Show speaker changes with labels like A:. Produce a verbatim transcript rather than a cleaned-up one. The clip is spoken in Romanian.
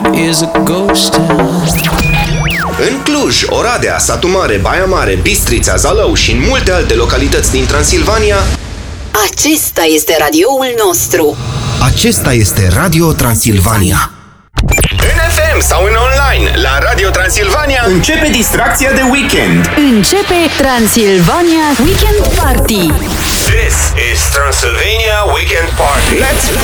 A: is a ghost town.
B: În Cluj, Oradea, Satu Mare, Baia Mare, Bistrița, Zalău și în multe alte localități din Transilvania.
C: Acesta este radioul nostru.
B: Acesta este Radio Transilvania. În F M sau în online, la Radio Transilvania
D: începe distracția de weekend.
C: Începe Transilvania Weekend Party.
B: This is Transylvania Weekend Party. Let's